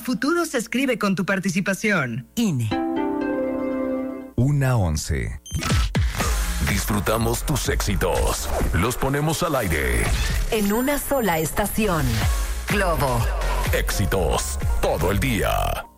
futuro se escribe con tu participación. INE. 1:11. Disfrutamos tus éxitos. Los ponemos al aire. En una sola estación. Globo. Éxitos todo el día.